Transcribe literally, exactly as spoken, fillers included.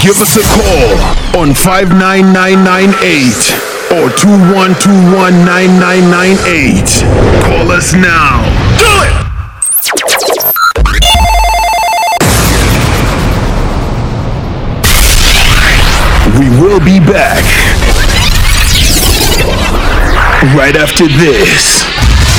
Give us a call on five nine nine nine eight or two one two one nine nine nine eight. Call us now. Do it! We will be back right after this.